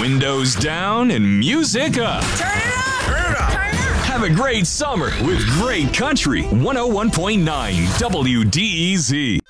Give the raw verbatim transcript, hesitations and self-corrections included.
Windows down and music up. Turn it up! Turn it up! Turn it up! Have a great summer with great country. one oh one point nine W D E Z.